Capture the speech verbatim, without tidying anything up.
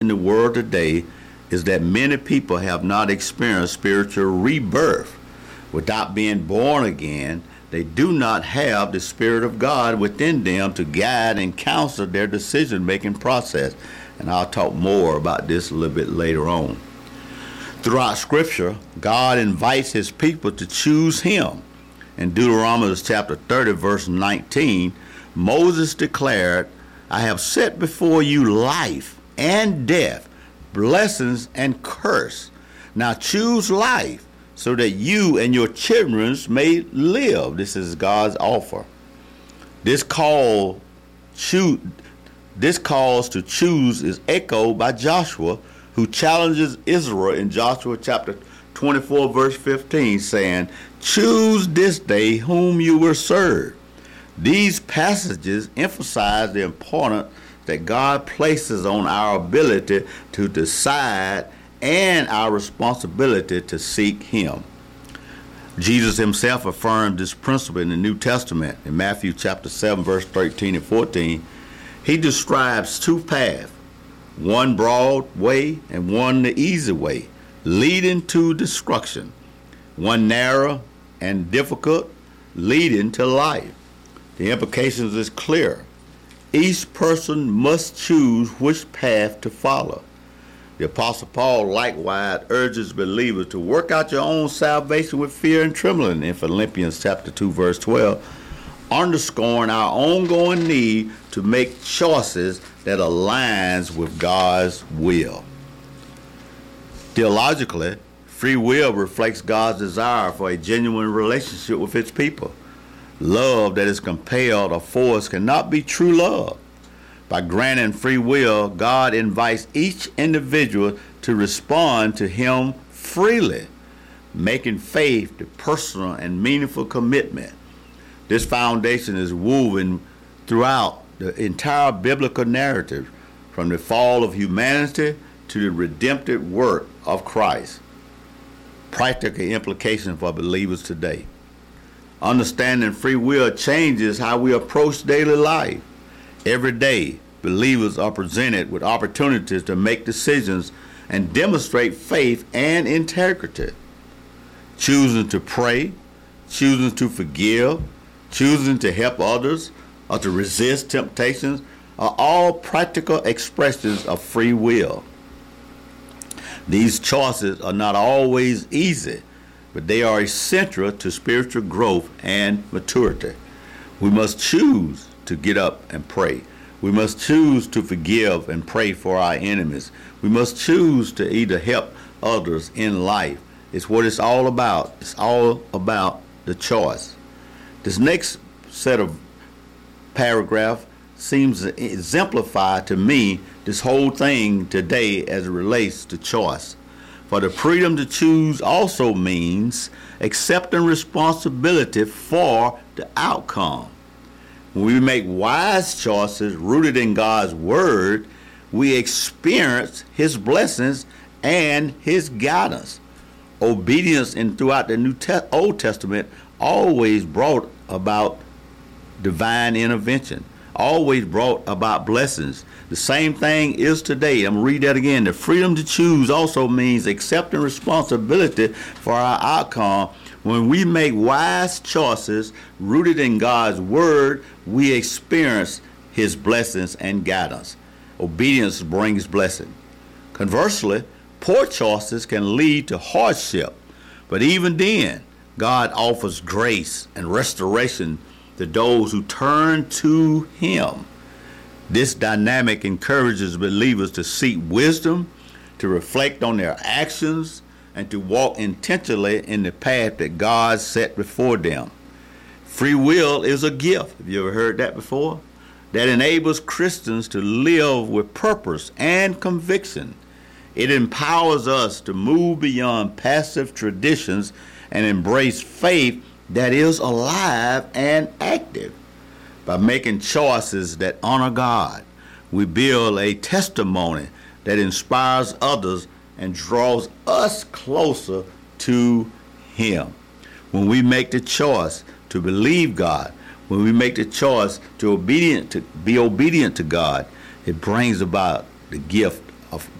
in the world today is that many people have not experienced spiritual rebirth. Without being born again, they do not have the Spirit of God within them to guide and counsel their decision-making process. And I'll talk more about this a little bit later on. Throughout Scripture, God invites his people to choose him. In Deuteronomy chapter thirty, verse nineteen, Moses declared, I have set before you life and death, blessings and curse. Now choose life so that you and your children may live. This is God's offer. This call, choose, this calls to choose is echoed by Joshua, who challenges Israel in Joshua chapter twenty-four, verse fifteen, saying, choose this day whom you will serve. These passages emphasize the importance that God places on our ability to decide and our responsibility to seek him. Jesus himself affirmed this principle in the New Testament. In Matthew chapter seven, verse thirteen and fourteen, he describes two paths, one broad way and one the easy way, leading to destruction, one narrow and difficult, leading to life. The implications is clear. Each person must choose which path to follow. The Apostle Paul likewise urges believers to work out your own salvation with fear and trembling in Philippians chapter two, verse twelve, underscoring our ongoing need to make choices that aligns with God's will. Theologically, free will reflects God's desire for a genuine relationship with his people. Love that is compelled or forced cannot be true love. By granting free will, God invites each individual to respond to him freely, making faith the personal and meaningful commitment. This foundation is woven throughout the entire biblical narrative, from the fall of humanity to the redemptive work of Christ. Practical implications for believers today. Understanding free will changes how we approach daily life. Every day, believers are presented with opportunities to make decisions and demonstrate faith and integrity. Choosing to pray, choosing to forgive, choosing to help others, or to resist temptations are all practical expressions of free will. These choices are not always easy, but they are essential to spiritual growth and maturity. We must choose to get up and pray. We must choose to forgive and pray for our enemies. We must choose to either help others in life. It's what it's all about. It's all about the choice. This next set of paragraph seems to exemplify to me this whole thing today as it relates to choice. For the freedom to choose also means accepting responsibility for the outcome. When we make wise choices rooted in God's word, we experience his blessings and his guidance. Obedience in throughout the New Te- Old Testament always brought about divine intervention, always brought about blessings. The same thing is today. I'm going to read that again. The freedom to choose also means accepting responsibility for our outcome. When we make wise choices rooted in God's word, we experience his blessings and guidance. Obedience brings blessing. Conversely, poor choices can lead to hardship. But even then, God offers grace and restoration to those who turn to him. This dynamic encourages believers to seek wisdom, to reflect on their actions, and to walk intentionally in the path that God set before them. Free will is a gift. Have you ever heard that before? That enables Christians to live with purpose and conviction. It empowers us to move beyond passive traditions and embrace faith that is alive and active. By making choices that honor God, we build a testimony that inspires others and draws us closer to him. When we make the choice to believe God, when we make the choice to obedient to be obedient to God, it brings about the gift of